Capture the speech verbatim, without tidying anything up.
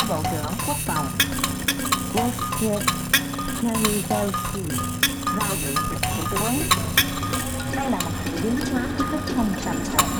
Bộ trưởng Quốc phòng Wojciech Nawrocki vào dự Thủ tướng. Đây là một sự biến hóa hết sức không tầm thường.